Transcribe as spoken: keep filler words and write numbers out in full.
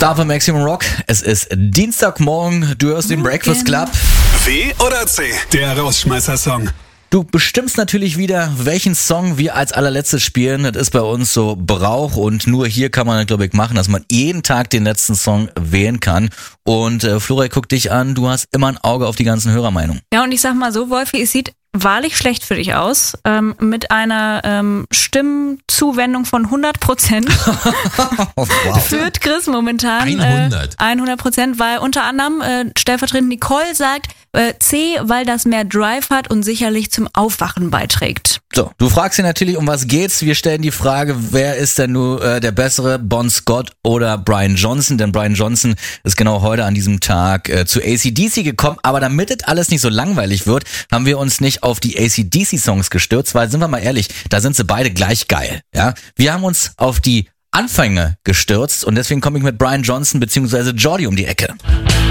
Star für Maximum Rock. Es ist Dienstagmorgen, du hörst den Breakfast Club. W oder C, der Rausschmeißer-Song. Du bestimmst natürlich wieder, welchen Song wir als allerletztes spielen. Das ist bei uns so Brauch und nur hier kann man, glaube ich, machen, dass man jeden Tag den letzten Song wählen kann. Und äh, Flora, guck dich an, du hast immer ein Auge auf die ganzen Hörermeinungen. Ja, und ich sag mal so, Wolfi, es sieht wahrlich schlecht für dich aus, ähm, mit einer ähm, Stimmzuwendung von hundert Prozent. Oh, wow. Führt Chris momentan hundert. Äh, hundert Prozent, weil unter anderem äh, stellvertretend Nicole sagt äh, C, weil das mehr Drive hat und sicherlich zum Aufwachen beiträgt. So, du fragst dich natürlich, um was geht's? Wir stellen die Frage, wer ist denn nur äh, der bessere, Bon Scott oder Brian Johnson? Denn Brian Johnson ist genau heute an diesem Tag äh, zu A C D C gekommen. Aber damit das alles nicht so langweilig wird, haben wir uns nicht auf die A C D C-Songs gestürzt, weil, sind wir mal ehrlich, da sind sie beide gleich geil. Ja, wir haben uns auf die Anfänge gestürzt und deswegen komme ich mit Brian Johnson bzw. Geordie um die Ecke.